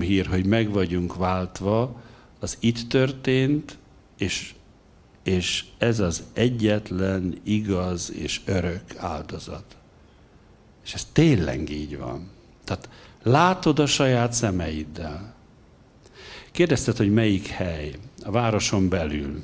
hír, hogy meg vagyunk váltva, az itt történt, és ez az egyetlen igaz és örök áldozat. És ez tényleg így van. Tehát látod a saját szemeiddel. Kérdezted, hogy melyik hely? A városon belül.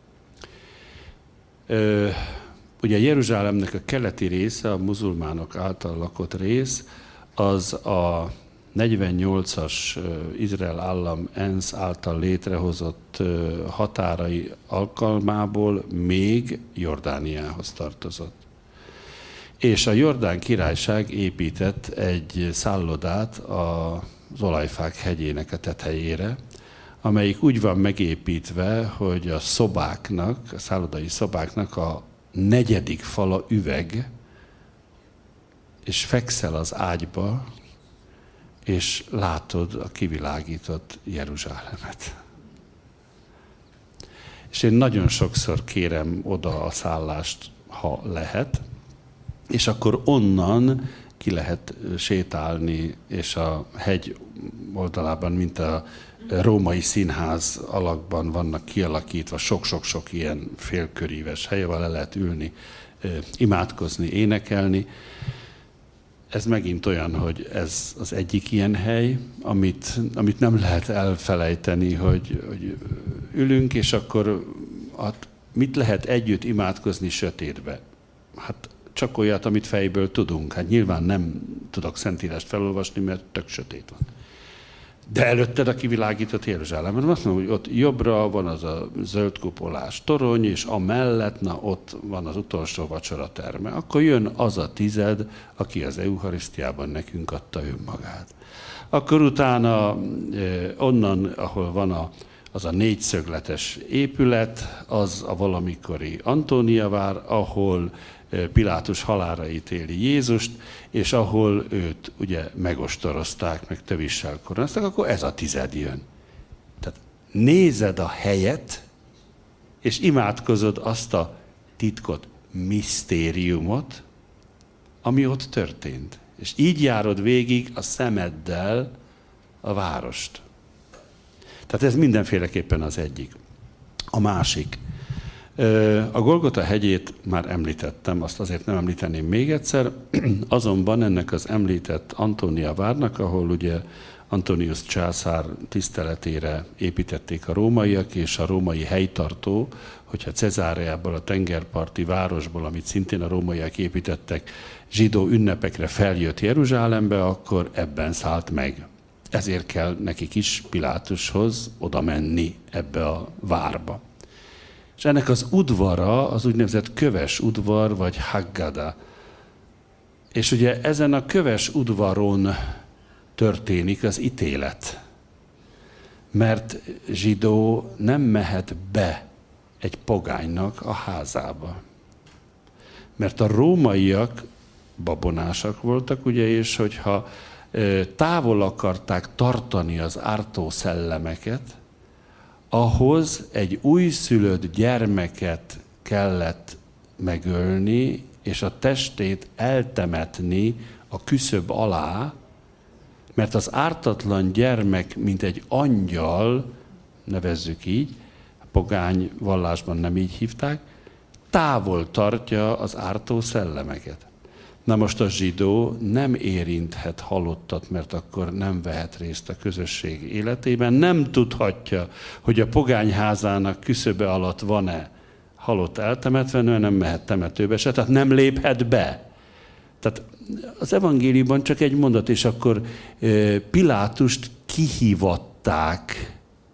Ugye Jeruzsálemnek a keleti része, a muzulmánok által lakott rész, az a 48-as Izrael állam ENSZ által létrehozott határai alkalmából még Jordániához tartozott. És a Jordán királyság épített egy szállodát az Olajfák hegyének a tetejére, amelyik úgy van megépítve, hogy a szobáknak, a szállodai szobáknak a 4. fala üveg, és fekszel az ágyba, és látod a kivilágított Jeruzsálemet. És én nagyon sokszor kérem oda a szállást, ha lehet, és akkor onnan ki lehet sétálni, és a hegy oldalában, mint a római színház alakban vannak kialakítva sok-sok-sok ilyen félköríves hely, ahol le lehet ülni, imádkozni, énekelni. Ez megint olyan, hogy ez az egyik ilyen hely, amit nem lehet elfelejteni, hogy ülünk, és akkor mit lehet együtt imádkozni sötétbe? Hát csak olyat, amit fejből tudunk. Hát nyilván nem tudok Szentírást felolvasni, mert tök sötét van. De előtted a kivilágított Jeruzsálemben, azt mondom, hogy ott jobbra van az a zöld kupolás torony, és amellett, ott van az utolsó vacsoraterme. Akkor jön az a 10, aki az eucharisztiában nekünk adta önmagát. Akkor utána onnan, ahol van az a 4 szögletes épület, az a valamikori Antóniavár, ahol Pilátus halálra ítéli Jézust, és ahol őt ugye megostorozták, meg tövissel koronázták, akkor ez a 10 jön. Tehát nézed a helyet, és imádkozod azt a titkot, misztériumot, ami ott történt. És így járod végig a szemeddel a várost. Tehát ez mindenféleképpen az egyik. A másik. A Golgota hegyét már említettem, azt azért nem említeném még egyszer, azonban ennek az említett Antónia várnak, ahol ugye Antonius császár tiszteletére építették a rómaiak, és a római helytartó, hogyha Cezáreából, a tengerparti városból, amit szintén a rómaiak építettek, zsidó ünnepekre feljött Jeruzsálembe, akkor ebben szállt meg. Ezért kell nekik is Pilátushoz oda menni ebbe a várba. És ennek az udvara az úgynevezett köves udvar, vagy Haggada. És ugye ezen a köves udvaron történik az ítélet. Mert zsidó nem mehet be egy pogánynak a házába. Mert a rómaiak babonásak voltak, ugye, és hogyha távol akarták tartani az ártó szellemeket, ahhoz egy újszülött gyermeket kellett megölni, és a testét eltemetni a küszöb alá, mert az ártatlan gyermek, mint egy angyal, nevezzük így, a pogány vallásban nem így hívták, távol tartja az ártó szellemeket. Na most a zsidó nem érinthet halottat, mert akkor nem vehet részt a közösség életében, nem tudhatja, hogy a pogányházának küszöbe alatt van-e halott eltemetve, nem mehet temetőbe se, tehát nem léphet be. Tehát az evangéliumban csak egy mondat, és akkor Pilátust kihívatták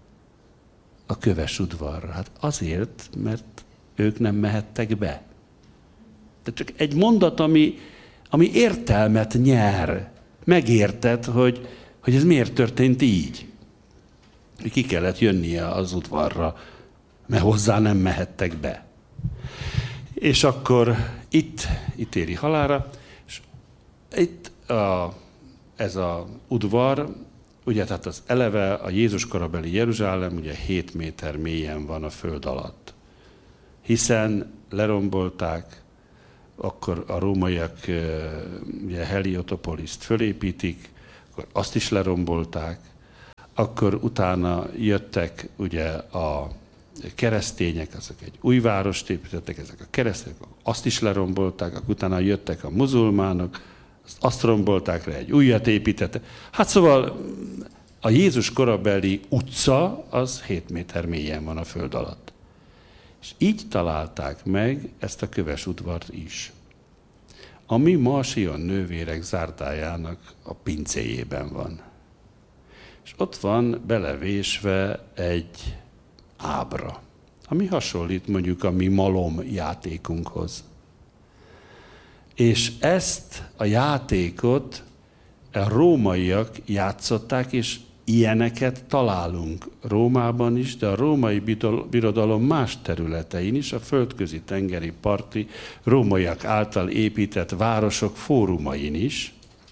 a köves udvarra. Hát azért, mert ők nem mehettek be. Tehát csak egy mondat, ami értelmet nyer. Megérted, hogy ez miért történt így. Ki kellett jönnie az udvarra, mert hozzá nem mehettek be. És akkor itt ítéli halálra, és itt ez az udvar, ugye tehát az eleve a Jézus korabeli Jeruzsálem ugye 7 méter mélyen van a föld alatt. Hiszen lerombolták, akkor a rómaiak ugye Heliotopoliszt fölépítik, akkor azt is lerombolták, akkor utána jöttek ugye a keresztények, azok egy új várost építettek, ezek a keresztények, azt is lerombolták, akkor utána jöttek a muzulmánok, azt rombolták le, egy újat építettek. Hát szóval a Jézus korabeli utca az 7 méter mélyen van a föld alatt. És így találták meg ezt a köves udvart is, ami ma a Sion nővérek zárdájának a pincéjében van. És ott van belevésve egy ábra, ami hasonlít mondjuk a mi malom játékunkhoz. És ezt a játékot a rómaiak játszották, és ilyeneket találunk Rómában is, de a római birodalom más területein is, a földközi tengeri parti rómaiak által épített városok fórumain is,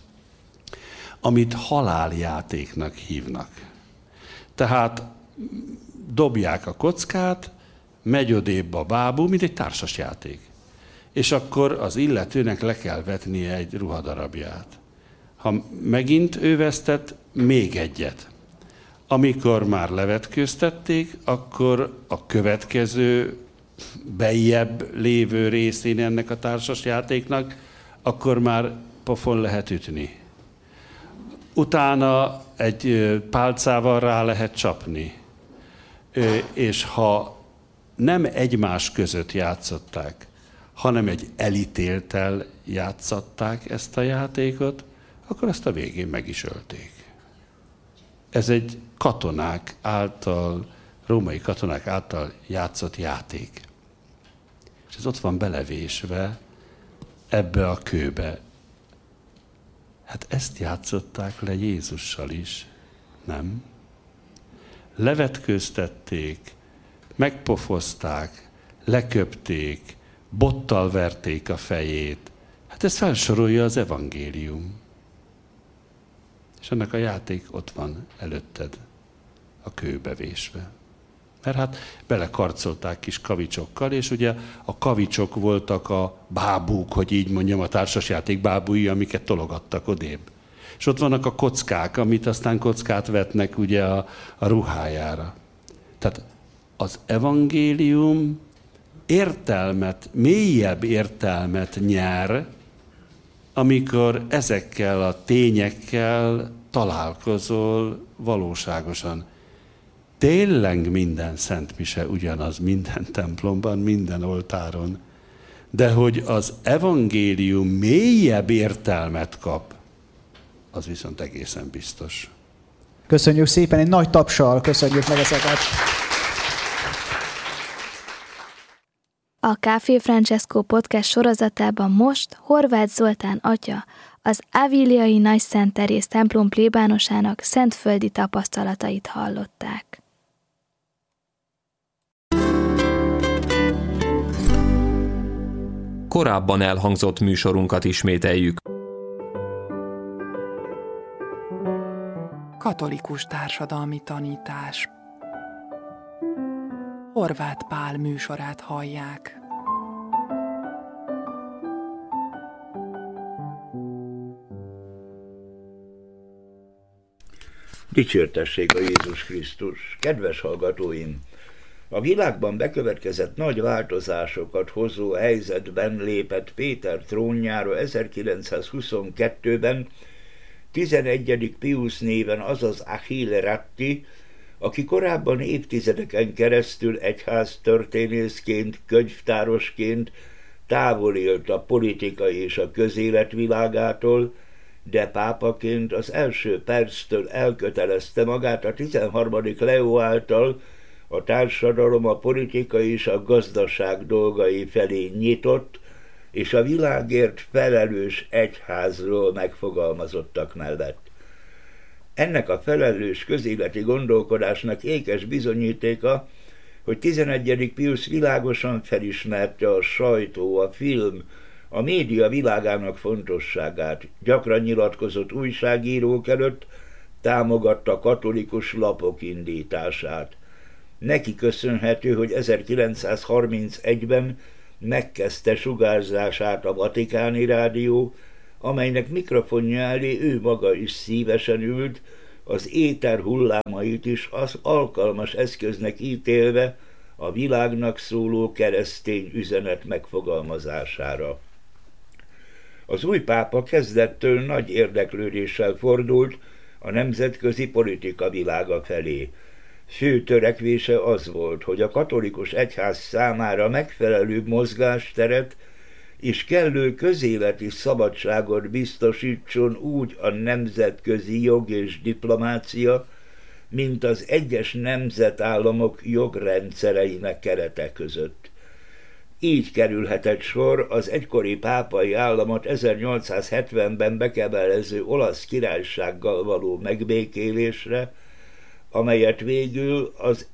amit haláljátéknak hívnak. Tehát dobják a kockát, megy odébb a bábú, mint egy társasjáték. És akkor az illetőnek le kell vetnie egy ruhadarabját. Ha megint ő vesztett, még egyet. Amikor már levetkőztették, akkor a következő bejjebb lévő részén ennek a társasjátéknak, akkor már pofon lehet ütni. Utána egy pálcával rá lehet csapni. És ha nem egymás között játszották, hanem egy elítélttel játszották ezt a játékot, akkor azt a végén meg is ölték. Ez egy katonák által, római katonák által játszott játék. És ez ott van belevésve ebbe a kőbe. Hát ezt játszották le Jézussal is, nem? Levetkőztették, megpofozták, leköpték, bottal verték a fejét. Hát ez felsorolja az evangélium. És ennek a játék ott van előtted, a kőbe vésve. Mert hát belekarcolták kis kavicsokkal, és ugye a kavicsok voltak a bábúk, hogy így mondjam, a társasjáték bábúi, amiket tologattak odébb. És ott vannak a kockák, amit aztán kockát vetnek ugye a ruhájára. Tehát az evangélium értelmet, mélyebb értelmet nyer, amikor ezekkel a tényekkel találkozol valóságosan. Tényleg minden szentmise ugyanaz, minden templomban, minden oltáron. De hogy az evangélium mélyebb értelmet kap, az viszont egészen biztos. Köszönjük szépen, egy nagy tapssal köszönjük meg ezeket. A Café Francesco podcast sorozatában most Horváth Zoltán atya, az Aviliai Nagy Szent Teréz templom plébánosának szentföldi tapasztalatait hallották. Korábban elhangzott műsorunkat ismételjük. Katolikus társadalmi tanítás. Horváth Pál műsorát hallják. Dicsértessék a Jézus Krisztus! Kedves hallgatóim! A világban bekövetkezett nagy változásokat hozó helyzetben lépett Péter trónjára 1922-ben 11. Piusz néven, azaz Achille Ratti, aki korábban évtizedeken keresztül egyháztörténészként, könyvtárosként távol élt a politika és a közélet világától, de pápaként az első perctől elkötelezte magát a 13. Leó által a társadalom, a politika és a gazdaság dolgai felé nyitott, és a világért felelős egyházról megfogalmazottak mellett. Ennek a felelős közéleti gondolkodásnak ékes bizonyítéka, hogy 11. Piusz világosan felismerte a sajtó, a film, a média világának fontosságát, gyakran nyilatkozott újságírók előtt, támogatta katolikus lapok indítását. Neki köszönhető, hogy 1931-ben megkezdte sugárzását a Vatikáni Rádió, amelynek mikrofonja elé ő maga is szívesen ült, az éter hullámait is az alkalmas eszköznek ítélve a világnak szóló keresztény üzenet megfogalmazására. Az új pápa kezdettől nagy érdeklődéssel fordult a nemzetközi politika világa felé. Fő törekvése az volt, hogy a katolikus egyház számára megfelelő mozgásteret és kellő közéleti szabadságot biztosítson úgy a nemzetközi jog és diplomácia, mint az egyes nemzetállamok jogrendszereinek kerete között. Így kerülhetett sor az egykori pápai államot 1870-ben bekebelező olasz királysággal való megbékélésre, amelyet végül az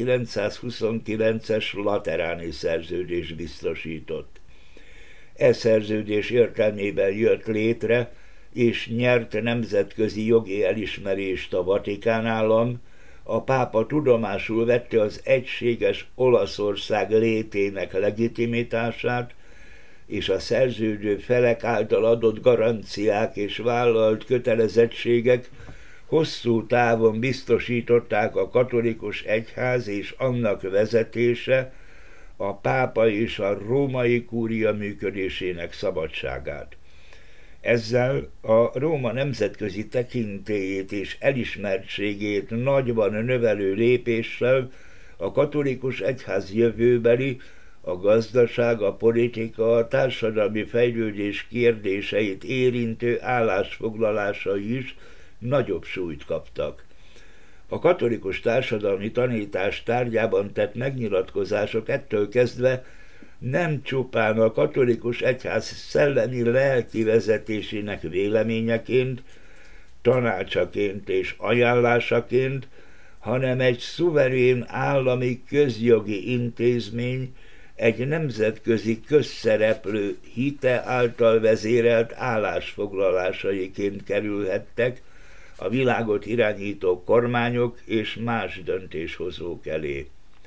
1929-es lateráni szerződés biztosított. E szerződés értelmében jött létre és nyert nemzetközi jogi elismerést a Vatikán állam, a pápa tudomásul vette az egységes Olaszország létének legitimitását, és a szerződő felek által adott garanciák és vállalt kötelezettségek hosszú távon biztosították a katolikus egyház és annak vezetése, a pápa és a római kúria működésének szabadságát. Ezzel a Róma nemzetközi tekintélyét és elismertségét nagyban növelő lépéssel a katolikus egyház jövőbeli, a gazdaság, a politika, a társadalmi fejlődés kérdéseit érintő állásfoglalásai is nagyobb súlyt kaptak. A katolikus társadalmi tanítás tárgyában tett megnyilatkozások ettől kezdve nem csupán a katolikus egyház szellemi lelki vezetésének véleményeként, tanácsaként és ajánlásaként, hanem egy szuverén állami közjogi intézmény, egy nemzetközi közszereplő hite által vezérelt állásfoglalásaiként kerülhettek a világot irányító kormányok és más döntéshozók elé.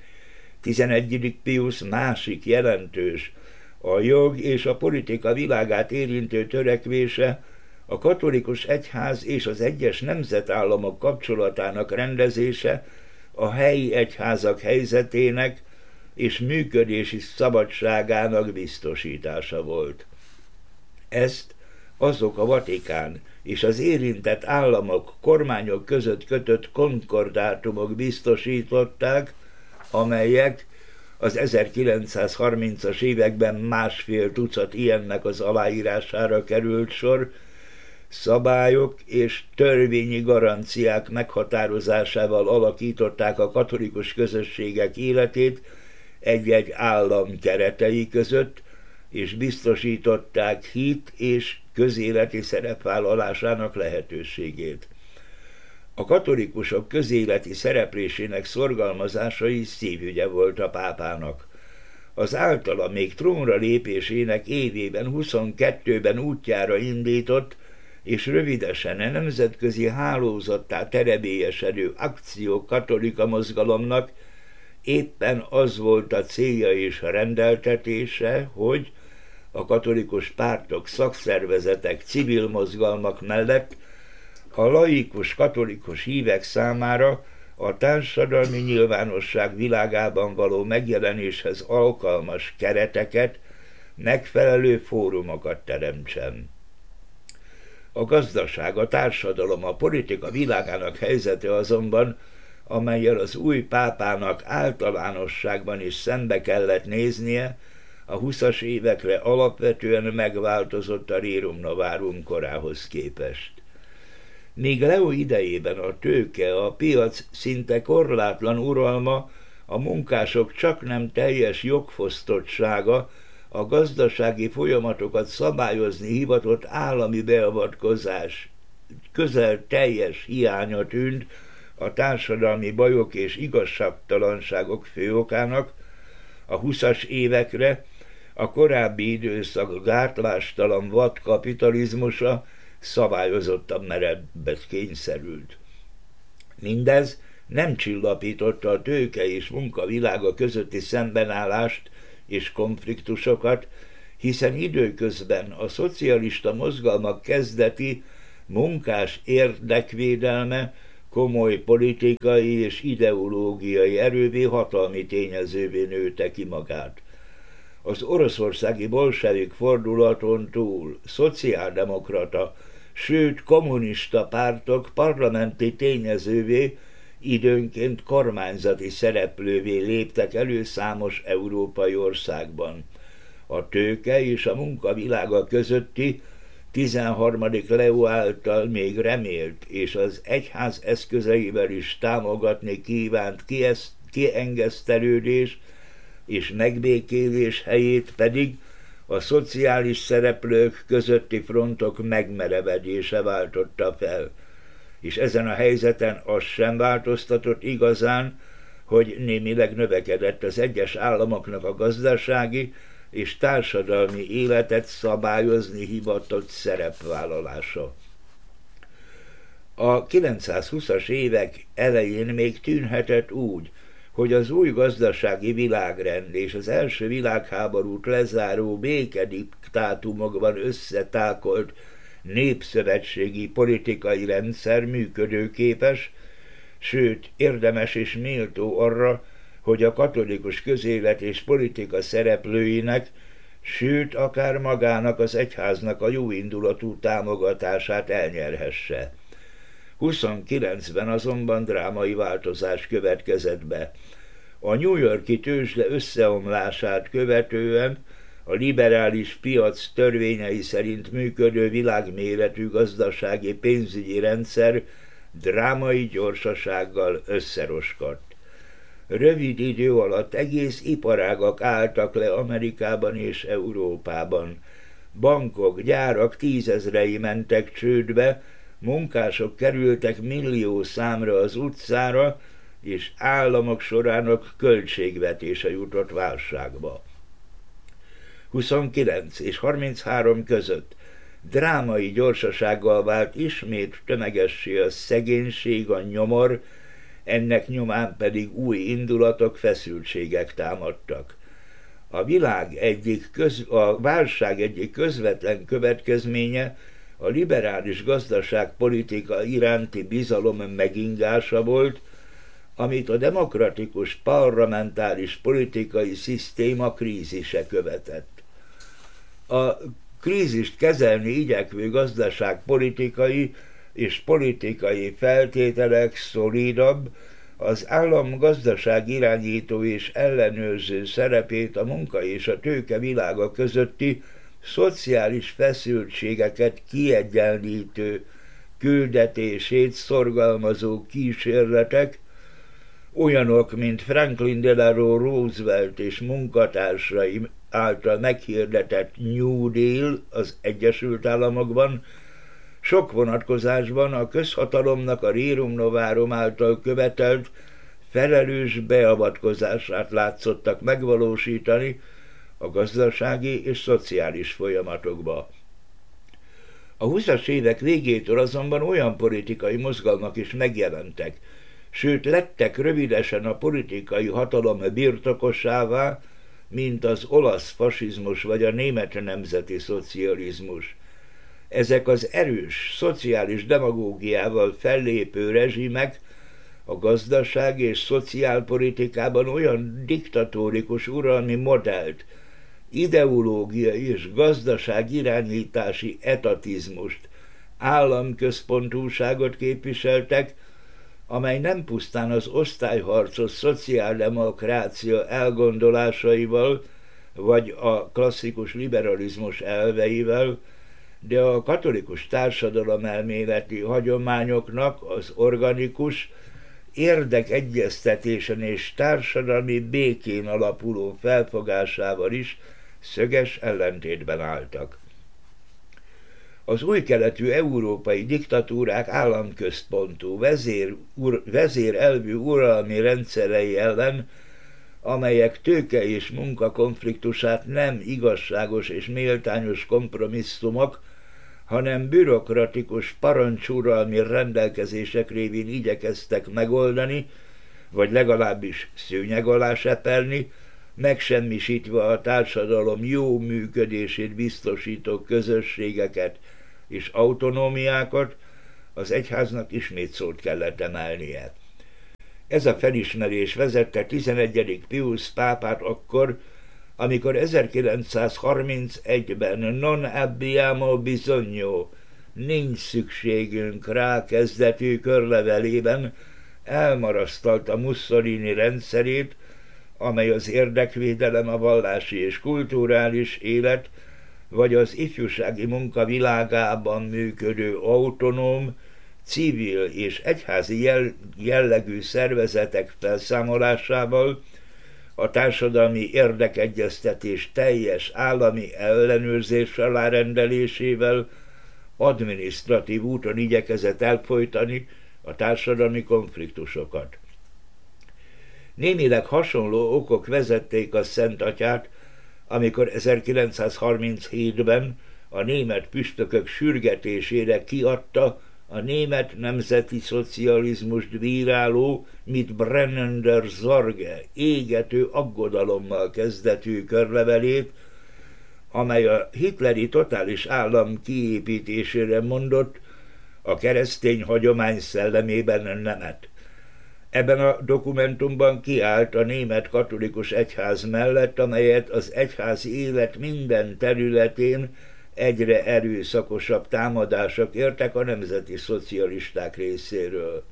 11. Pius másik jelentős, a jog és a politika világát érintő törekvése a katolikus egyház és az egyes nemzetállamok kapcsolatának rendezése, a helyi egyházak helyzetének és működési szabadságának biztosítása volt. Ezt azok a Vatikán és az érintett államok, kormányok között kötött konkordátumok biztosították, amelyek az 1930-as években másfél tucat ilyennek az aláírására került sor, szabályok és törvényi garanciák meghatározásával alakították a katolikus közösségek életét egy-egy állam keretei között, és biztosították hit és közéleti szerepvállalásának lehetőségét. A katolikusok közéleti szereplésének szorgalmazásai szívügye volt a pápának. Az általa még trónra lépésének évében 22-ben útjára indított, és rövidesen a nemzetközi hálózattá terebélyesedő Actio Catholica mozgalomnak éppen az volt a célja és a rendeltetése, hogy a katolikus pártok, szakszervezetek, civil mozgalmak mellett a laikus katolikus hívek számára a társadalmi nyilvánosság világában való megjelenéshez alkalmas kereteket, megfelelő fórumokat teremtsen. A gazdaság, a társadalom, a politika világának helyzete azonban, amellyel az új pápának általánosságban is szembe kellett néznie, a 20-as évekre alapvetően megváltozott a Rerum Novarum korához képest. Míg Leo idejében a tőke, a piac szinte korlátlan uralma, a munkások csaknem teljes jogfosztottsága, a gazdasági folyamatokat szabályozni hivatott állami beavatkozás közel teljes hiánya tűnt a társadalmi bajok és igazságtalanságok fő okának, a 20-as évekre a korábbi időszak gátlástalan vad kapitalizmusa szabályozottan merebbet kényszerült. Mindez nem csillapította a tőke és munka világa közötti szembenállást és konfliktusokat, hiszen időközben a szocialista mozgalmak kezdeti munkás érdekvédelme komoly politikai és ideológiai erővé, hatalmi tényezővé nőtte ki magát. Az oroszországi bolsevik fordulaton túl szociáldemokrata, sőt kommunista pártok parlamenti tényezővé, időnként kormányzati szereplővé léptek elő számos európai országban. A tőke és a munka világa közötti 13. Leo által még remélt és az egyház eszközeivel is támogatni kívánt kiengesztelődés és megbékélés helyét pedig a szociális szereplők közötti frontok megmerevedése váltotta fel. És ezen a helyzeten az sem változtatott igazán, hogy némileg növekedett az egyes államoknak a gazdasági és társadalmi életet szabályozni hivatott szerepvállalása. A 920-as évek elején még tűnhetett úgy, hogy az új gazdasági világrend és az első világháborút lezáró békediktátumokban összetákolt népszövetségi politikai rendszer működőképes, sőt érdemes és méltó arra, hogy a katolikus közélet és politika szereplőinek, sőt akár magának az egyháznak a jóindulatú támogatását elnyerhesse. 29-ben azonban drámai változás következett be. A New York-i tőzsde összeomlását követően a liberális piac törvényei szerint működő világméretű gazdasági pénzügyi rendszer drámai gyorsasággal összeroskadt. Rövid idő alatt egész iparágak álltak le Amerikában és Európában. Bankok, gyárak tízezrei mentek csődbe, munkások kerültek millió számra az utcára, és államok sorának költségvetése jutott válságba. 29 és 33 között drámai gyorsasággal vált ismét tömegessé a szegénység, a nyomor, ennek nyomán pedig új indulatok, feszültségek támadtak. A válság egyik közvetlen következménye a liberális gazdaságpolitika iránti bizalom megingása volt, amit a demokratikus parlamentáris politikai szisztéma krízise követett. A krízist kezelni igyekvő gazdaságpolitikai és politikai feltételek szolidabb, az állam gazdaság irányító és ellenőrző szerepét a munka és a tőke világa közötti szociális feszültségeket kiegyenlítő küldetését szorgalmazó kísérletek, olyanok, mint Franklin Delano Roosevelt és munkatársai által meghirdetett New Deal az Egyesült Államokban, sok vonatkozásban a közhatalomnak a rerum novarum által követelt felelős beavatkozását látszottak megvalósítani a gazdasági és szociális folyamatokba. A 20-as évek végétől azonban olyan politikai mozgalmak is megjelentek, sőt lettek rövidesen a politikai hatalom birtokosává, mint az olasz fasizmus vagy a német nemzeti szocializmus. Ezek az erős, szociális demagógiával fellépő rezsimek a gazdaság és szociálpolitikában olyan diktatórikus uralmi modellt, ideológiai és gazdaság irányítási etatizmust, államközpontúságot képviseltek, amely nem pusztán az osztályharcos szociáldemokrácia elgondolásaival vagy a klasszikus liberalizmus elveivel, de a katolikus társadalomelméleti hagyományoknak az organikus, érdekegyeztetésen és társadalmi békén alapuló felfogásával is szöges ellentétben álltak. Az új keletű európai diktatúrák államközpontú, vezérelvű uralmi rendszerei ellen, amelyek tőke és munka konfliktusát nem igazságos és méltányos kompromisszumok, hanem bürokratikus parancsuralmi rendelkezések révén igyekeztek megoldani, vagy legalábbis szőnyeg alá seperni, megsemmisítve a társadalom jó működését biztosító közösségeket és autonómiákat, az egyháznak ismét szót kellett emelnie. Ez a felismerés vezette 11. Piusz pápát akkor, amikor 1931-ben non abbiamo bisogno, nincs szükségünk rá kezdetű körlevelében elmarasztalta Mussolini rendszerét, amely az érdekvédelem, a vallási és kulturális élet, vagy az ifjúsági munka világában működő autonóm, civil és egyházi jellegű szervezetek felszámolásával, a társadalmi érdekegyeztetés teljes állami ellenőrzés alárendelésével adminisztratív úton igyekezett elfojtani a társadalmi konfliktusokat. Némileg hasonló okok vezették a Szent Atyát, amikor 1937-ben a német püspökök sürgetésére kiadta a német nemzeti szocializmust bíráló mit brennender Sorge égető aggodalommal kezdetű körlevelét, amely a hitleri totális állam kiépítésére mondott, a keresztény hagyomány szellemében nemet. Ebben a dokumentumban kiállt a német katolikus egyház mellett, amelyet az egyházi élet minden területén egyre erőszakosabb támadások értek a nemzeti szocialisták részéről.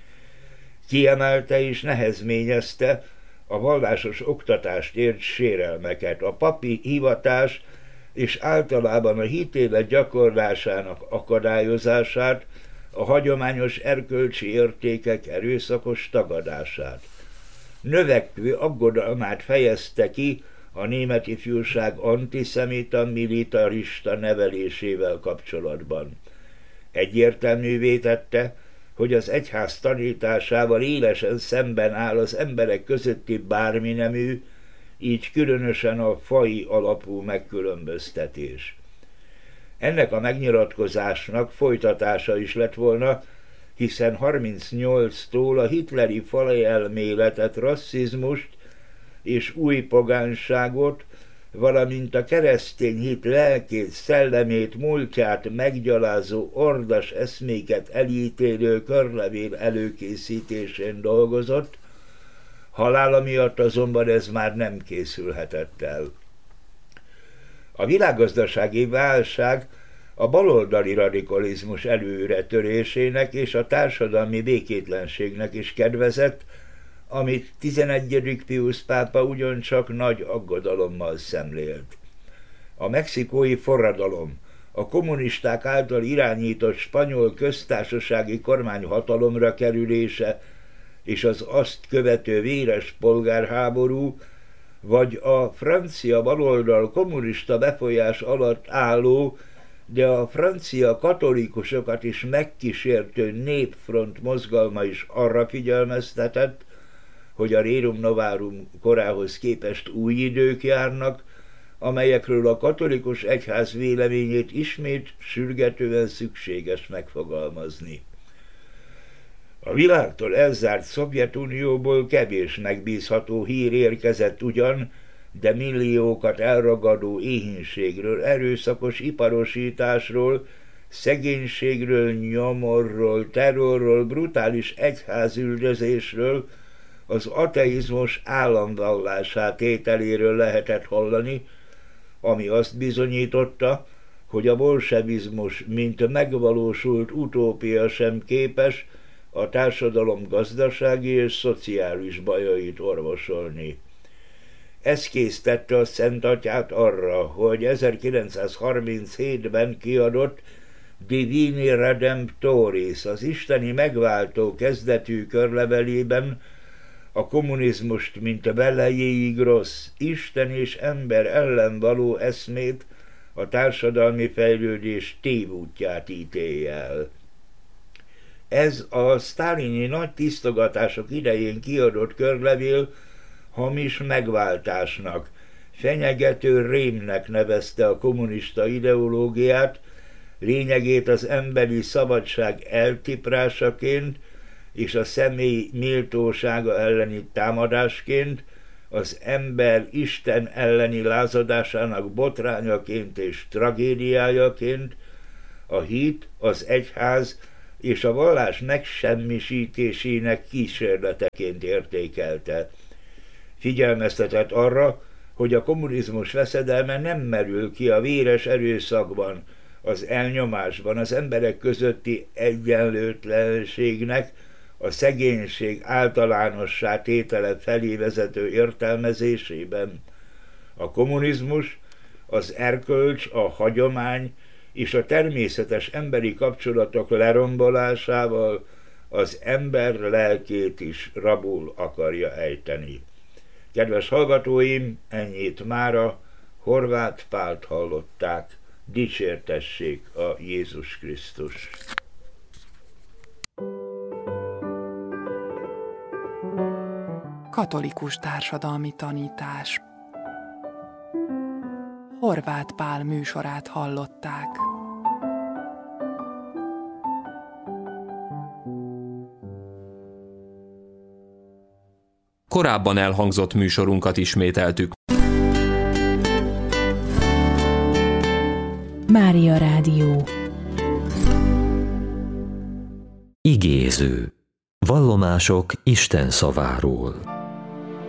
Kiemelte és nehezményezte a vallásos oktatást ért sérelmeket, a papi hivatás és általában a hitélet gyakorlásának akadályozását, a hagyományos erkölcsi értékek erőszakos tagadását. Növekvő aggodalmát fejezte ki a német ifjúság antiszemita, militarista nevelésével kapcsolatban. Egyértelművé tette, hogy az egyház tanításával élesen szemben áll az emberek közötti bárminemű, így különösen a faji alapú megkülönböztetés. Ennek a megnyilatkozásnak folytatása is lett volna, hiszen 38-tól a hitleri fajelméletet, rasszizmust és új pogánságot, valamint a keresztény hit lelkét, szellemét, múltját meggyalázó ordas eszméket elítélő körlevél előkészítésén dolgozott, halála miatt azonban ez már nem készülhetett el. A világgazdasági válság a baloldali radikalizmus előretörésének és a társadalmi békétlenségnek is kedvezett, amit 11. Piusz pápa ugyancsak nagy aggodalommal szemlélt. A mexikói forradalom, a kommunisták által irányított spanyol köztársasági kormány hatalomra kerülése és az azt követő véres polgárháború, vagy a francia baloldal kommunista befolyás alatt álló, de a francia katolikusokat is megkísértő népfront mozgalma is arra figyelmeztetett, hogy a Rerum Novarum korához képest új idők járnak, amelyekről a katolikus egyház véleményét ismét sürgetően szükséges megfogalmazni. A világtól elzárt Szovjetunióból kevés megbízható hír érkezett ugyan, de milliókat elragadó éhínségről, erőszakos iparosításról, szegénységről, nyomorról, terrorról, brutális egyházüldözésről, az ateizmus államvallásá tételéről lehetett hallani, ami azt bizonyította, hogy a bolsevizmus, mint megvalósult utópia sem képes a társadalom gazdasági és szociális bajait orvosolni. Ez késztette a Szent Atyát arra, hogy 1937-ben kiadott Divini Redemptoris, az isteni megváltó kezdetű körlevelében a kommunizmust, mint a velejéig rossz, Isten és ember ellen való eszmét, a társadalmi fejlődés tévútját ítélje el. Ez a sztálini nagy tisztogatások idején kiadott körlevél hamis megváltásnak, fenyegető rémnek nevezte a kommunista ideológiát, lényegét az emberi szabadság eltiprásaként és a személy méltósága elleni támadásként, az ember Isten elleni lázadásának botrányaként és tragédiájaként, a hit, az egyház és a vallás megsemmisítésének kísérleteként értékelte. Figyelmeztetett arra, hogy a kommunizmus veszedelme nem merül ki a véres erőszakban, az elnyomásban, az emberek közötti egyenlőtlenségnek, a szegénység általánossá tétele felé vezető értelmezésében. A kommunizmus, az erkölcs, a hagyomány és a természetes emberi kapcsolatok lerombolásával az ember lelkét is rabul akarja ejteni. Kedves hallgatóim, ennyit mára, Horváth Pált hallották. Dicsértessék a Jézus Krisztus! Katolikus társadalmi tanítás. Horváth Pál műsorát hallották. Korábban elhangzott műsorunkat ismételtük. Mária Rádió. Igéző. Vallomások Isten szaváról.